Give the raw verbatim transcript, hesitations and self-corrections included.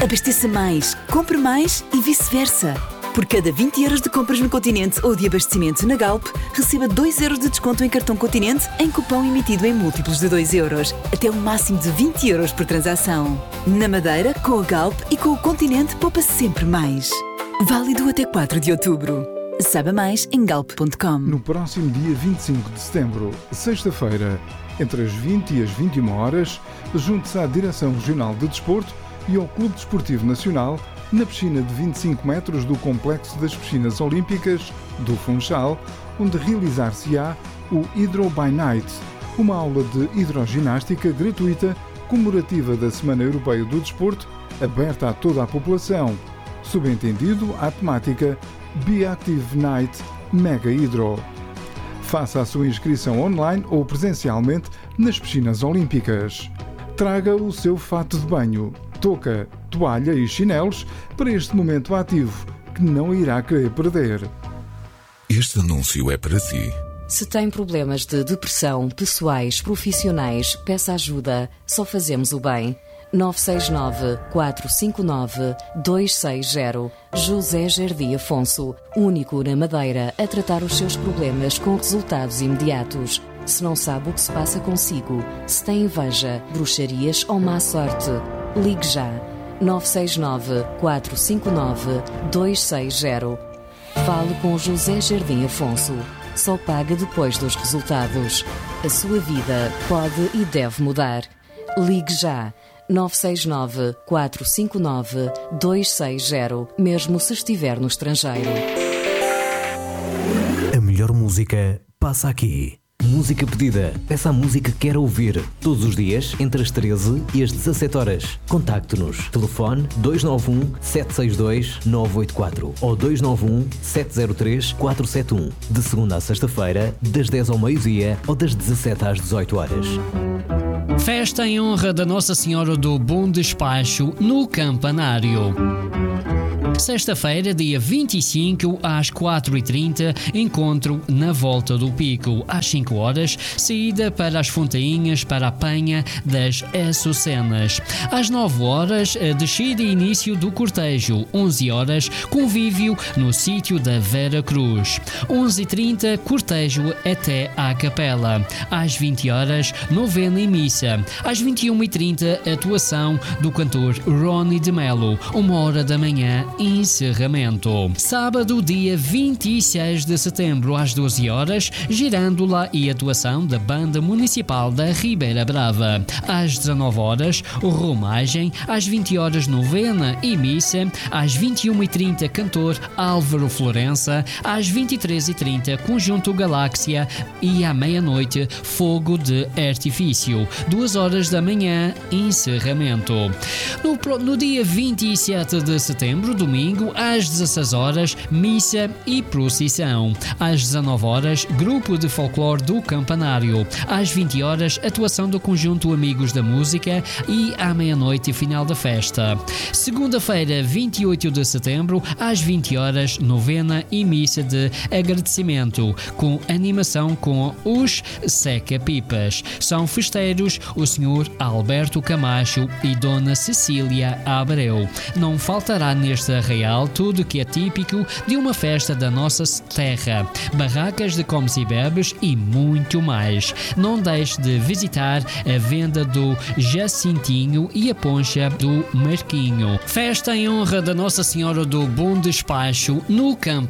Abasteça mais, compre mais e vice-versa. Por cada vinte euros de compras no Continente ou de abastecimento na Galp, receba dois euros de desconto em cartão Continente em cupom emitido em múltiplos de dois euros, até um máximo de vinte euros por transação. Na Madeira, com a Galp e com o Continente, poupa sempre mais. Válido até quatro de outubro. Saiba mais em galp ponto com. No próximo dia vinte e cinco de setembro, sexta-feira, entre as vinte e as vinte e uma horas, junte-se à Direção Regional de Desporto e ao Clube Desportivo Nacional na piscina de vinte e cinco metros do Complexo das Piscinas Olímpicas do Funchal, onde realizar-se-á o Hydro by Night, uma aula de hidroginástica gratuita comemorativa da Semana Europeia do Desporto, aberta a toda a população. Subentendido à temática Be Active Night Mega Hydro. Faça a sua inscrição online ou presencialmente nas piscinas olímpicas. Traga o seu fato de banho, touca, toalha e chinelos para este momento ativo que não irá querer perder. Este anúncio é para si. Se tem problemas de depressão, pessoais, profissionais, peça ajuda. Só fazemos o bem. nove seis nove, quatro cinco nove, dois seis zero. José Jardim Afonso, único na Madeira a tratar os seus problemas com resultados imediatos. Se não sabe o que se passa consigo, se tem inveja, bruxarias ou má sorte, ligue já. nove seis nove, quatro cinco nove, dois seis zero. Fale com José Jardim Afonso. Só paga depois dos resultados. A sua vida pode e deve mudar. Ligue já. nove seis nove, quatro cinco nove, dois seis zero, mesmo se estiver no estrangeiro. A melhor música passa aqui. Música pedida. Peça a música que quer ouvir. Todos os dias, entre as treze e as dezassete horas. Contacte-nos. Telefone dois nove um, sete seis dois, nove oito quatro ou dois nove um, sete zero três, quatro sete um. De segunda a sexta-feira, das dez ao meio-dia ou das dezassete às dezoito horas. Festa em honra da Nossa Senhora do Bom Despacho no Campanário. Sexta-feira, dia vinte e cinco, às quatro e trinta, encontro na Volta do Pico. Às cinco horas, saída para as Fontainhas para a Penha das Açucenas. Às nove horas, a descida e início do cortejo. onze horas, convívio no sítio da Vera Cruz. onze e trinta, cortejo até à capela. Às vinte horas, novena e missa. Às vinte e uma e trinta, atuação do cantor Ronnie de Melo. Uma hora da manhã, encerramento. Sábado, dia vinte e seis de setembro, às doze horas, girândola e atuação da Banda Municipal da Ribeira Brava. Às dezanove horas, romagem. Às vinte horas, novena e missa. Às vinte e uma e trinta, cantor Álvaro Florença. Às vinte e três e trinta, Conjunto Galáxia. E à meia-noite, fogo de artifício. Duas horas da manhã, encerramento. No, no dia vinte e sete de setembro, domingo, às dezasseis horas, missa e procissão. Às dezanove horas, grupo de folclore do Campanário. Às vinte horas, atuação do conjunto Amigos da Música e à meia-noite, final da festa. Segunda-feira, vinte e oito de setembro, às vinte horas, novena e missa de agradecimento, com animação com os Seca Pipas. São festeiros o senhor Alberto Camacho e dona Cecília Abreu. Não faltará neste arraial tudo que é típico de uma festa da nossa terra, barracas de comes e bebes e muito mais. Não deixe de visitar a venda do Jacintinho e a poncha do Marquinho. Festa em honra da Nossa Senhora do Bom Despacho no Campanário.